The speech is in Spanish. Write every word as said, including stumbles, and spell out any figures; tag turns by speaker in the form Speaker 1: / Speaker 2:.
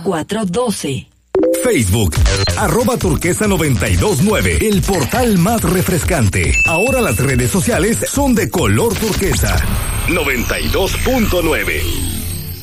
Speaker 1: cuatro uno dos.
Speaker 2: Facebook, arroba turquesa noventa y dos nueve, el portal más refrescante. Ahora las redes sociales son de color turquesa. noventa y dos punto nueve.